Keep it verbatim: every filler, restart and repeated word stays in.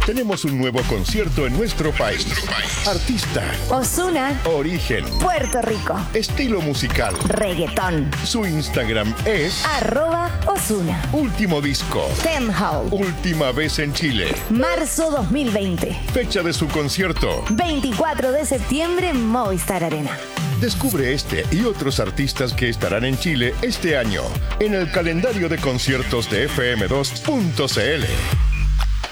Tenemos un nuevo concierto en nuestro país. Artista. Ozuna. Origen. Puerto Rico. Estilo musical. Reggaetón. Su Instagram es Arroba Ozuna. Último disco. Ten Hall. Última vez en Chile. Marzo dos mil veinte. Fecha de su concierto. veinticuatro de septiembre, Movistar Arena. Descubre este y otros artistas que estarán en Chile este año en el calendario de conciertos de F M dos punto C L.